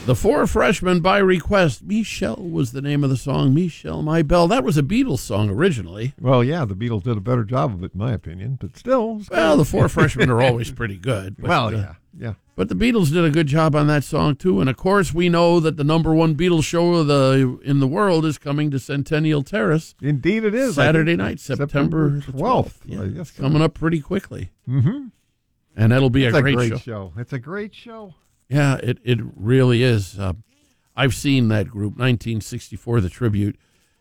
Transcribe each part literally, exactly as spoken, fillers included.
The Four Freshmen by request. Michelle was the name of the song. Michelle, My Belle. That was a Beatles song originally. Well, yeah, the Beatles did a better job of it, in my opinion. But still. still. Well, the Four Freshmen are always pretty good. But, well, uh, yeah, yeah. But the Beatles did a good job on that song, too. And, of course, we know that the number one Beatles show of the in the world is coming to Centennial Terrace. Indeed it is. Saturday night, September twelfth. Yeah, Yeah, yes, it's coming up pretty quickly. Mm-hmm. And that'll be it's a great, a great show. show. It's a great show. Yeah, it, it really is. Uh, I've seen that group, nineteen sixty-four, the tribute.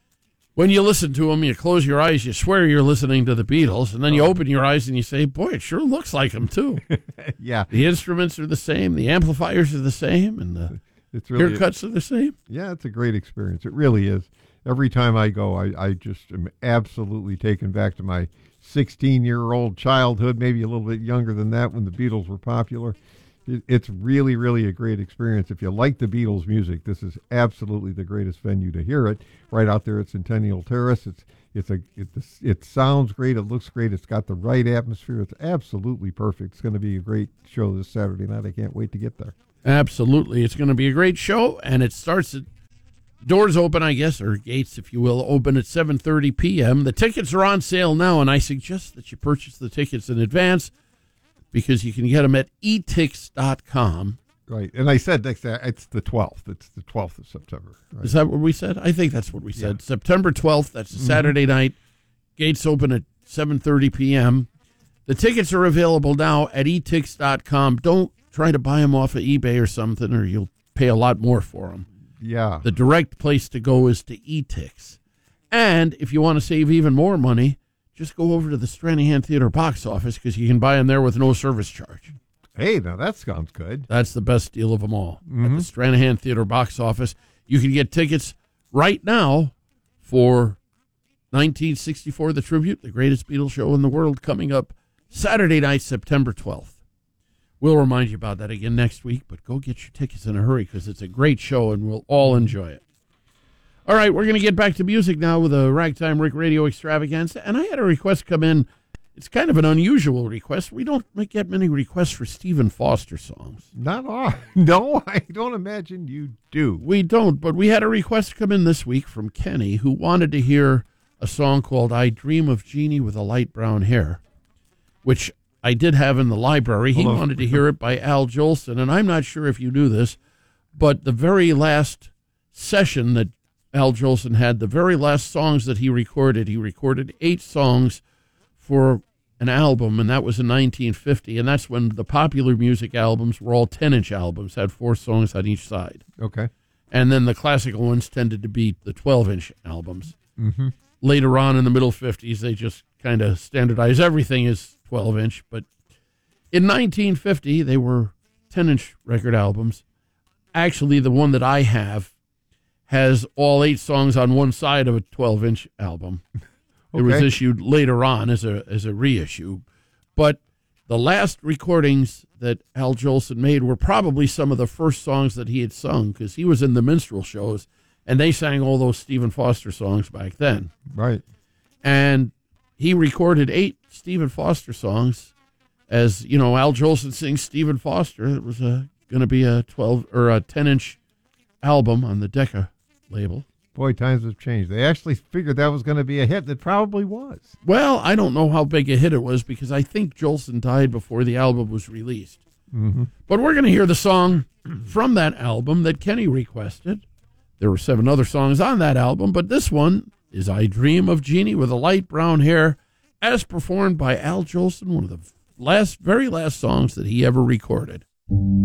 When you listen to them, you close your eyes, you swear you're listening to the Beatles, and then you open your eyes and you say, boy, it sure looks like them, too. Yeah. The instruments are the same, the amplifiers are the same, and the it's really haircuts are the same. Yeah, it's a great experience. It really is. Every time I go, I, I just am absolutely taken back to my sixteen-year-old childhood, maybe a little bit younger than that when the Beatles were popular. It, it's really, really a great experience. If you like the Beatles music, this is absolutely the greatest venue to hear it. Right out there at Centennial Terrace. It's it's a it, it sounds great. It looks great. It's got the right atmosphere. It's absolutely perfect. It's going to be a great show this Saturday night. I can't wait to get there. Absolutely. It's going to be a great show, and it starts at doors open, I guess, or gates, if you will, open at seven thirty p.m. The tickets are on sale now, and I suggest that you purchase the tickets in advance because you can get them at e tix dot com. Right, and I said next it's the twelfth. It's the twelfth of September. Right? Is that what we said? I think that's what we said. Yeah. September twelfth, that's a Saturday mm-hmm. night. Gates open at seven thirty p.m. The tickets are available now at e tix dot com. Don't try to buy them off of eBay or something, or you'll pay a lot more for them. Yeah. The direct place to go is to eTix. And if you want to save even more money, just go over to the Stranahan Theater box office because you can buy them there with no service charge. Hey, now that sounds good. That's the best deal of them all. Mm-hmm. At the Stranahan Theater box office, you can get tickets right now for nineteen sixty-four, The Tribute, the greatest Beatles show in the world, coming up Saturday night, September twelfth. We'll remind you about that again next week, but go get your tickets in a hurry because it's a great show and we'll all enjoy it. All right, we're going to get back to music now with a Ragtime Rick Radio Extravaganza, and I had a request come in. It's kind of an unusual request. We don't get many requests for Stephen Foster songs. Not all. No, I don't imagine you do. We don't, but we had a request come in this week from Kenny, who wanted to hear a song called I Dream of Jeannie with a Light Brown Hair, which I did have in the library. He Hello. wanted to hear it by Al Jolson, and I'm not sure if you knew this, but the very last session that Al Jolson had, the very last songs that he recorded, he recorded eight songs for an album, and that was in nineteen fifty, and that's when the popular music albums were all ten-inch albums, had four songs on each side. Okay. And then the classical ones tended to be the twelve-inch albums. Mm-hmm. Later on in the middle fifties, they just kind of standardized everything as twelve-inch, but in nineteen fifty, they were ten-inch record albums. Actually, the one that I have has all eight songs on one side of a twelve-inch album. It was Okay. issued later on as a as a reissue. But the last recordings that Al Jolson made were probably some of the first songs that he had sung, because he was in the minstrel shows, and they sang all those Stephen Foster songs back then. Right. And he recorded eight Stephen Foster songs. As, you know, Al Jolson sings Stephen Foster. It was going to be a twelve or a ten-inch album on the Decca label. Boy, times have changed. They actually figured that was going to be a hit. That probably was. Well, I don't know how big a hit it was because I think Jolson died before the album was released. Mm-hmm. But we're going to hear the song from that album that Kenny requested. There were seven other songs on that album, but this one is I Dream of Jeannie with a Light Brown Hair, as performed by Al Jolson, one of the last, very last songs that he ever recorded.